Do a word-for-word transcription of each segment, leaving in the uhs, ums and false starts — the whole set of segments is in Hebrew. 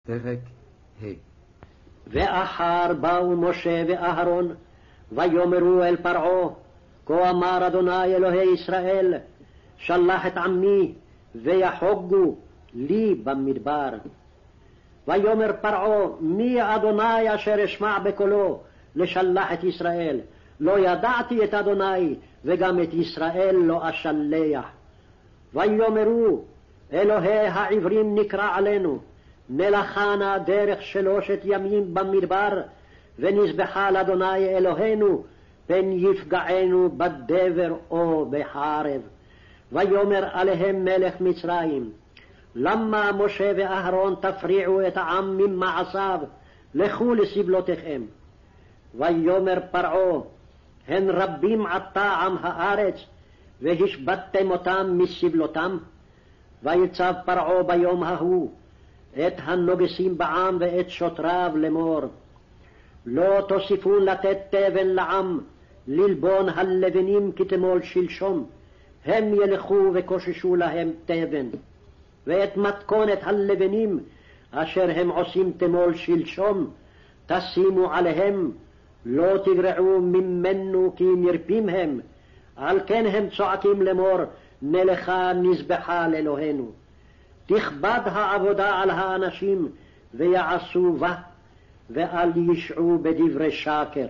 פרק ה'. ואחר באו משה ואהרון ויאמרו אל פרעה, כה אמר אדוני אלוהי ישראל, שלח את עמי ויחוגו לי במדבר. ויאמר פרעה, מי אדוני אשר אשמע בקולו לשלח את ישראל? לא ידעתי את אדוני וגם את ישראל לא אשלח. ויאמרו, אלוהי העברים נקרא עלינו, נלכה נא דרך שלושת ימים במדבר, ונזבחה לאדוני אלוהינו, פן יפגענו בדבר או בחרב. ויאמר עליהם מלך מצרים, למה משה ואהרון תפריעו את העם ממעשיו? לכו לסבלותיכם. ויאמר פרעה, הן רבים עתה עם הארץ, והשבתתם אותם מסבלותם? ויצב פרעה ביום ההוא את הנוגסים בעם ואת שוטריו לאמור, לא תוסיפון לתת תבן לעם, ללבון הלבנים כתמול שלשום, הם ילכו וקוששו להם תבן. ואת מתכונת הלבנים אשר הם עושים תמול שלשום תשימו עליהם, לא תגרעו ממנו כי נרפים הם. על כן הם צועקים לאמור, נלכה נזבחה לאלוהינו. תכבד העבודה על האנשים ויעשו בה, ואל ישעו בדברי שקר.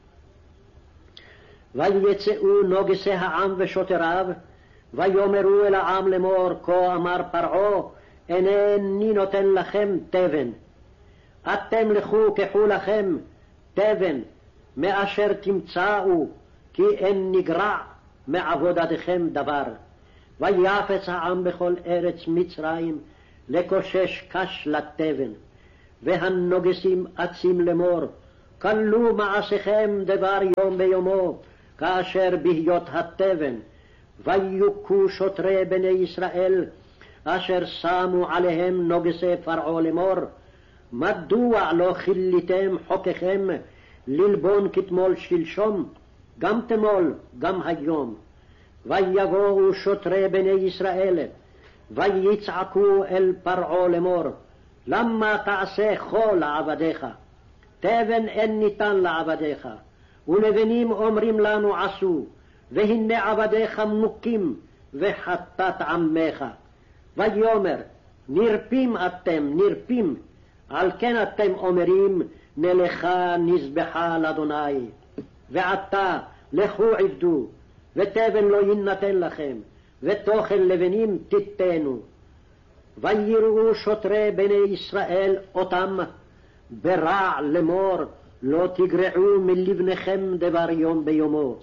ויצאו נוגסי העם ושוטריו, ויאמרו אל העם לאמור, כה אמר פרעה, אינני נותן לכם תבן. אתם לכו קחו לכם תבן מאשר תמצאו, כי אין נגרע מעבודתכם דבר. ויפץ העם בכל ארץ מצרים לקושש קש לתבן. והנוגסים אצים לאמור, כלו מעשיכם דבר יום ביומו, כאשר בהיות התבן. ויוכו שוטרי בני ישראל אשר שמו עליהם נוגסי פרעה לאמור, מדוע לא חיליתם חוקכם ללבון כתמול שלשום, גם תמול גם היום? ויבואו שוטרי בני ישראל ויצעקו אל פרעה לאמור, למה תעשה כה לעבדיך? תבן אין ניתן לעבדיך, ולבנים אומרים לנו עשו, והנה עבדיך מוכים וחטאת עמך. ויאמר, נרפים אתם, נרפים, על כן אתם אומרים, נלכה נזבחה לאדוני. ועתה לכו עבדו, ותבן לא יינתן לכם, ותאכל לבנים תיתנו. ויראו שוטרי בני ישראל אותם ברע לאמור, לא תגרעו מלבניכם דבר יום ביומו.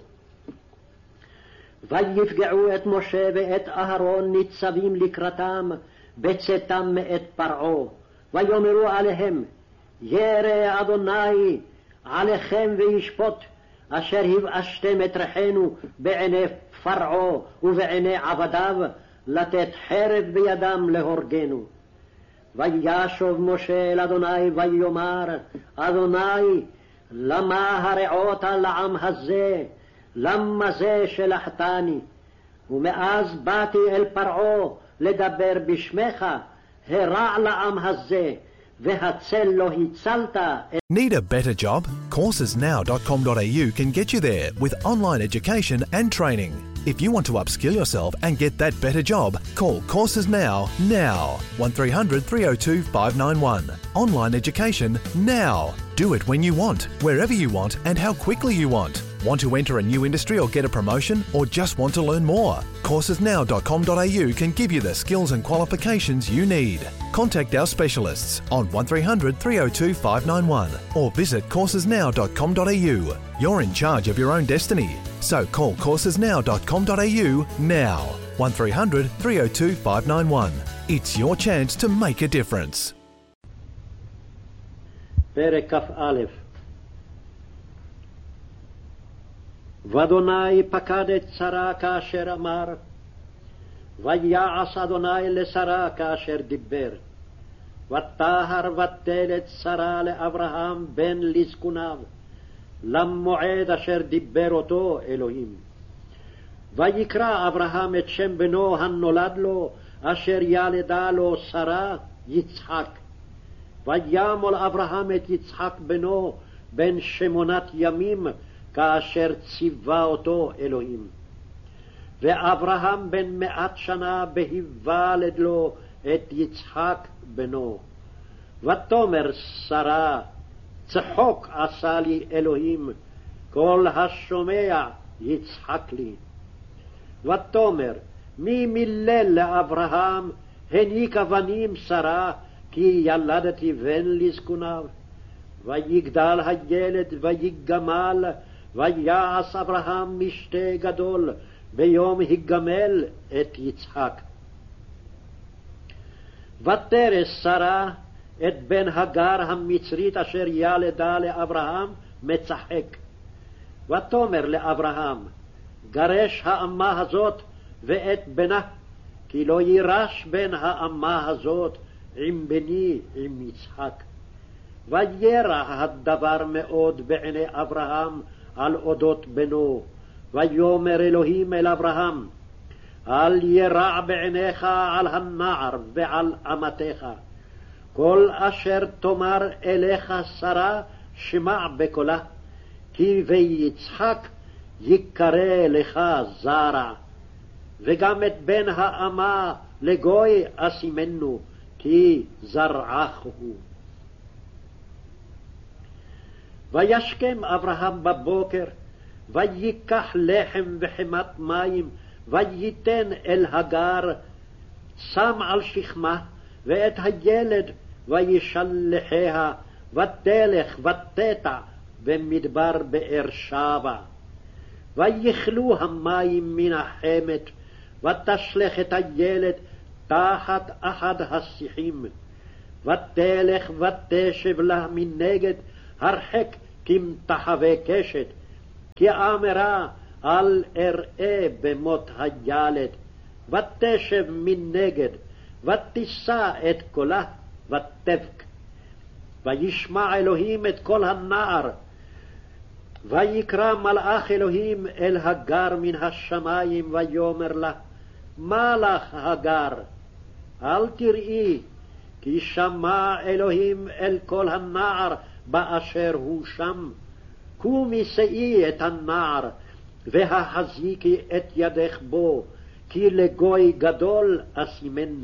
ויפגעו את משה ואת אהרון ניצבים לקראתם בצאתם מאת פרעה. ויאמרו עליהם, ירא אדוני עליכם וישפוט, אשר הבאשתם את ריחנו בעיני פרעה ובעיני עבדיו, לתת חרב בידם להורגנו. וישוב משה אל אדוני ויאמר, אדוני, למה הרעות לעם הזה? למה זה שלחתני? ומאז באתי אל פרעה לדבר בשמך, הרע לעם הזה, והצל לא הצלת. Need a better job? courses now dot com dot a u can get you there with online education and training. If you want to upskill yourself and get that better job, call Courses Now, now. one three hundred three oh two five nine one. Online education now. Do it when you want, wherever you want and how quickly you want. Want to enter a new industry or get a promotion, or just want to learn more? courses now dot com dot a u can give you the skills and qualifications you need. Contact our specialists on one three hundred three oh two five nine one or visit courses now dot com dot a u. You're in charge of your own destiny, so call courses now dot com dot a u now. one three hundred three oh two five nine one. It's your chance to make a difference. פרק כ"א. ואדוני פקד את שרה כאשר אמר, ויעש אדוני לשרה כאשר דיבר. ותהר ותל את שרה לאברהם בן לזקוניו, למועד אשר דיבר אותו אלוהים. ויקרא אברהם את שם בנו הנולד לו, אשר ילדה לו שרה, יצחק. וימול אברהם את יצחק בנו בן שמונת ימים, כאשר ציווה אותו אלוהים. ואברהם בן מאת שנה בהיוולד לו את יצחק בנו. ותאמר שרה, צחוק עשה לי אלוהים, כל השומע יצחק לי. ותאמר, מי מילל לאברהם, הניקה בנים שרה, כי ילדתי בן לזקוניו. ויגדל הילד ויגמל, ויעש אברהם משתה גדול, ביום הגמל את יצחק. ותרס שרה את בן הגר המצרית אשר ילדה לאברהם מצחק. ותאמר לאברהם, גרש האמה הזאת ואת בנה, כי לא יירש בן האמה הזאת עם בני עם יצחק. וירע הדבר מאוד בעיני אברהם על אודות בנו. ויאמר אלוהים אל אברהם, אל ירע בעיניך על הנער ועל אמתך. כל אשר תאמר אליך שרה שמע בקולה, כי ביצחק יקרא לך זרע. וגם את בן האמה לגוי אשימנו, כי זרעך הוא. וישכם אברהם בבוקר, ויקח לחם וחמת מים, וייתן אל הגר, שם על שכמה, ואת הילד וישלחיה, ותלך ותטע במדבר באר שבע. ויכלו המים מן החמת, ותשלך את הילד תחת אחד השיחים. ותלך ותשב לה מנגד, הרחק כמתחווה קשת, כי אמרה אל אראה במות הילד. ותשב מנגד, ותישא את קולה, ותבק. וישמע אלוהים את קול הנער, ויקרא מלאך אלוהים אל הגר מן השמיים, ויאמר לה, מה לך הגר? אל תראי, כי שמע אלוהים אל קול הנער באשר הוא שם. קומי שאי את הנער, והחזיקי את ידך בו, כי לגוי גדול אשימנו.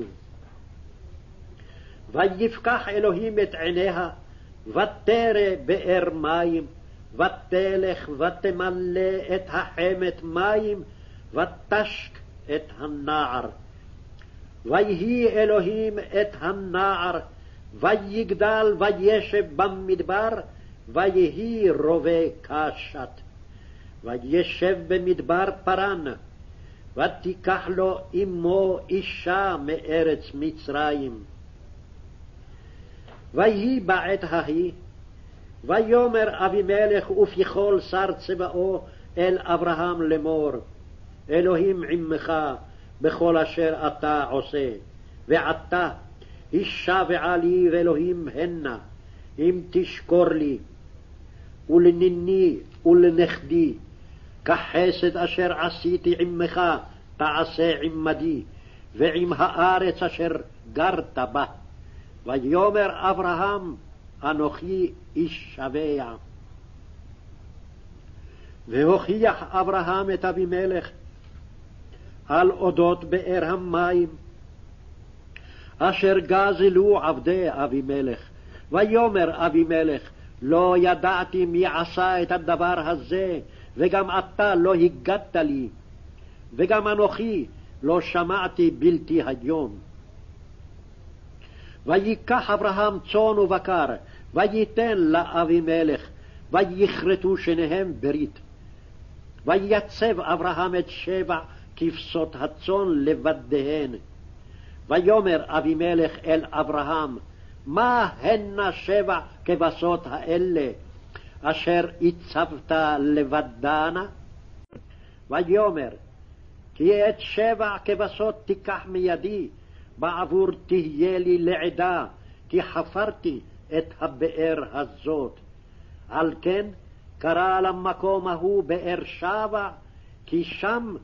ויפקח אלוהים את עיניה, ותרא באר מים, ותלך ותמלא את החמת מים, ותשק את הנער. ויהי אלוהים את הנער, ויגדל וישב במדבר, ויהי רובה קשת. וישב במדבר פרן, ותיקח לו אמו אישה מארץ מצרים. ויהי בעת ההיא, ויאמר אבימלך ופיכול שר צבאו אל אברהם לאמור, אלוהים עמך בכל אשר אתה עושה, ועתה הישבעה לי ואלוהים הנה, אם תשקור לי, ולניני ולנכדי, כחסד אשר עשיתי עמך תעשה עמדי, ועם הארץ אשר גרת בה. ויאמר אברהם, אנוכי איש שבע. והוכיח אברהם את אבימלך על אודות באר המים, אשר גזלו עבדי אבימלך. ויאמר אבימלך, לא ידעתי מי עשה את הדבר הזה, וגם אתה לא הגדת לי, וגם אנוכי לא שמעתי בלתי היום. ויקח אברהם צאן ובקר, וייתן לאבימלך, ויכרתו שניהם ברית. ויצב אברהם את שבע כבשות הצאן לבדיהן. ויאמר אבימלך אל אברהם, מה הנה שבע כבשות האלה, אשר הצבת לבדנה? ויאמר, כי את שבע כבשות תיקח מידי, בעבור תהיה לי לעדה, כי חפרתי את הבאר הזאת. על כן קרא למקום ההוא באר שבע, כי שם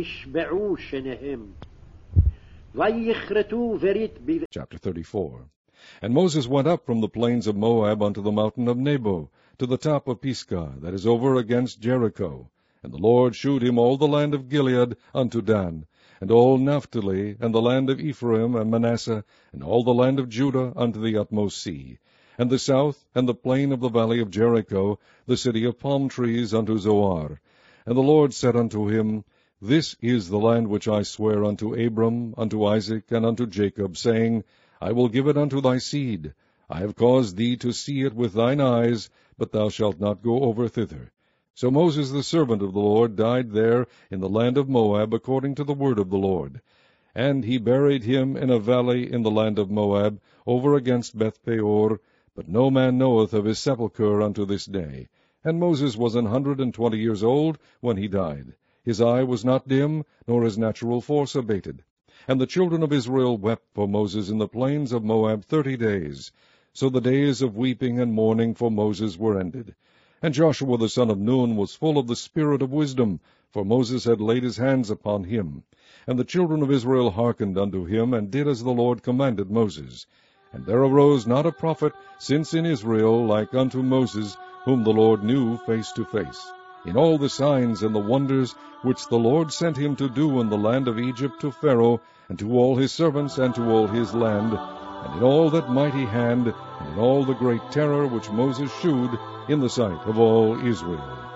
נשבעו שניהם. ויכרתו ברית ב... Chapter thirty-four. And Moses went up from the plains of Moab unto the mountain of Nebo, to the top of Pisgah, that is over against Jericho. And the Lord shewed him all the land of Gilead unto Dan, and all Naphtali, and the land of Ephraim and Manasseh, and all the land of Judah unto the utmost sea, and the south, and the plain of the valley of Jericho, the city of palm trees, unto Zoar. And the Lord said unto him, This is the land which I swear unto Abram, unto Isaac, and unto Jacob, saying, I will give it unto thy seed. I have caused thee to see it with thine eyes, but thou shalt not go over thither. So Moses the servant of the Lord died there in the land of Moab, according to the word of the Lord. And he buried him in a valley in the land of Moab, over against Bethpeor, but no man knoweth of his sepulchre unto this day. And Moses was an hundred and twenty years old when he died. His eye was not dim, nor his natural force abated. And the children of Israel wept for Moses in the plains of Moab thirty days. So the days of weeping and mourning for Moses were ended. And Joshua the son of Nun was full of the spirit of wisdom, for Moses had laid his hands upon him. And the children of Israel hearkened unto him, and did as the Lord commanded Moses. And there arose not a prophet since in Israel like unto Moses, whom the Lord knew face to face, in all the signs and the wonders which the Lord sent him to do in the land of Egypt to Pharaoh, and to all his servants, and to all his land, and in all that mighty hand, and in all the great terror which Moses shewed in the sight of all Israel.